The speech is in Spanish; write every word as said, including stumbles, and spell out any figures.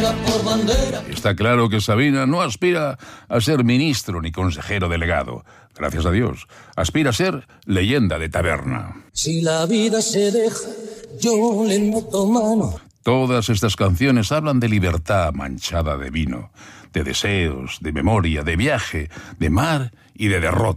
tenga por bandera. Está claro que Sabina no aspira a ser ministro ni consejero delegado. Gracias a Dios. Aspira a ser leyenda de taberna. Si la vida se deja, yo le meto mano. Todas estas canciones hablan de libertad manchada de vino, de deseos, de memoria, de viaje, de mar y de derrota.